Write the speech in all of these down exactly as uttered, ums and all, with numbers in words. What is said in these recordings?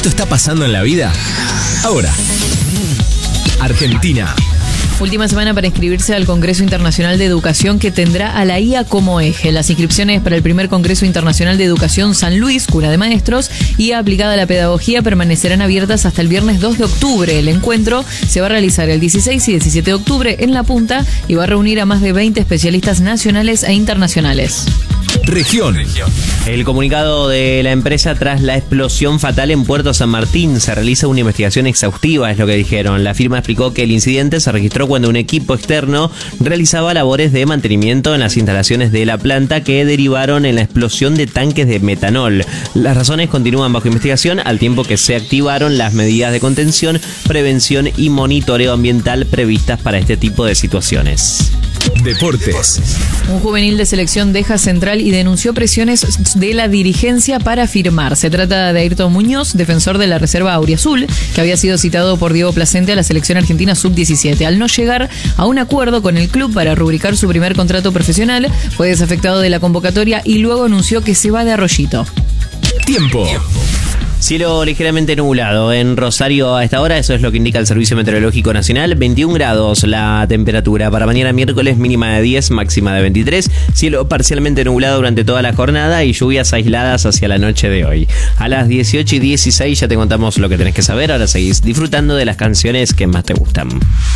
esto está pasando en la vida? Ahora, Argentina. Última semana para inscribirse al Congreso Internacional de Educación, que tendrá a la I A como eje. Las inscripciones para el primer Congreso Internacional de Educación San Luis, Cuna de Maestros, I A aplicada a la pedagogía, permanecerán abiertas hasta el viernes dos de octubre. El encuentro se va a realizar el dieciséis y diecisiete de octubre en La Punta y va a reunir a más de veinte especialistas nacionales e internacionales. Región. El comunicado de la empresa tras la explosión fatal en Puerto San Martín: se realiza una investigación exhaustiva, es lo que dijeron. La firma explicó que el incidente se registró cuando un equipo externo realizaba labores de mantenimiento en las instalaciones de la planta, que derivaron en la explosión de tanques de metanol. Las razones continúan bajo investigación, al tiempo que se activaron las medidas de contención, prevención y monitoreo ambiental previstas para este tipo de situaciones. Deportes. Un juvenil de selección deja Central y denunció presiones de la dirigencia para firmar. Se trata de Ayrton Muñoz, defensor de la reserva auriazul, que había sido citado por Diego Placente a la selección argentina sub diecisiete. Al no llegar a un acuerdo con el club para rubricar su primer contrato profesional, fue desafectado de la convocatoria y luego anunció que se va de Arroyito. Tiempo. Cielo ligeramente nublado en Rosario a esta hora, eso es lo que indica el Servicio Meteorológico Nacional. veintiún grados la temperatura. Para mañana miércoles, mínima de diez, máxima de veintitrés. Cielo parcialmente nublado durante toda la jornada y lluvias aisladas hacia la noche de hoy. A las dieciocho y dieciséis ya te contamos lo que tenés que saber. Ahora seguís disfrutando de las canciones que más te gustan.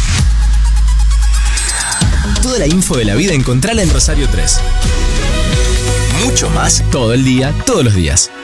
Toda la info de la vida encontrala en Rosario tres. Mucho más todo el día, todos los días.